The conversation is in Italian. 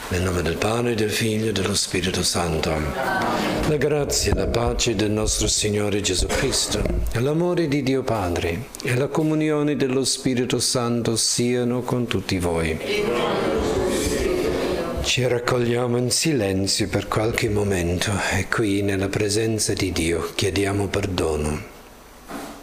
Nel nome del Padre, del Figlio e dello Spirito Santo. La grazia e la pace del nostro Signore Gesù Cristo, e l'amore di Dio Padre e la comunione dello Spirito Santo siano con tutti voi. Ci raccogliamo in silenzio per qualche momento e qui nella presenza di Dio chiediamo perdono.